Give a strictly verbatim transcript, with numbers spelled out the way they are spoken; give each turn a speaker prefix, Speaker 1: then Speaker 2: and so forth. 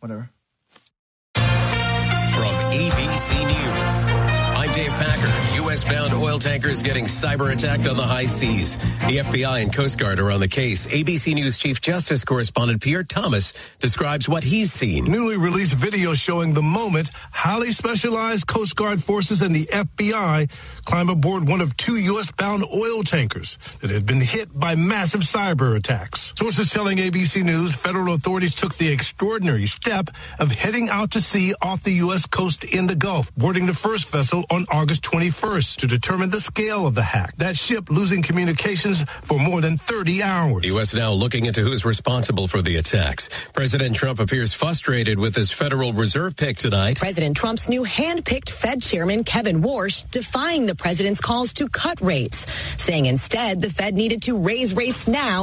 Speaker 1: whatever.
Speaker 2: From A B C News, I'm Dave Packer. U S-bound oil tankers getting cyber-attacked on the high seas. The F B I and Coast Guard are on the case. A B C News Chief Justice correspondent Pierre Thomas describes what he's seen.
Speaker 3: Newly released video showing the moment highly specialized Coast Guard forces and the F B I climb aboard one of two U S-bound oil tankers that had been hit by massive cyber attacks. Sources telling A B C News federal authorities took the extraordinary step of heading out to sea off the U S coast in the Gulf, boarding the first vessel on August twenty-first to determine the scale of the hack. That ship losing communications for more than thirty hours.
Speaker 2: The U S now looking into who's responsible for the attacks. President Trump appears frustrated with his Federal Reserve pick tonight.
Speaker 4: President Trump's new hand-picked Fed chairman, Kevin Warsh, defying the president's calls to cut rates, saying instead the Fed needed to raise rates now